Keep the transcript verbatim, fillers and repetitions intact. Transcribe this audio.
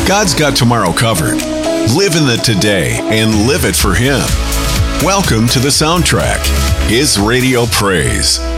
God's got tomorrow covered. Live in the today and live it for Him. Welcome to The Soundtrack, His radio praise.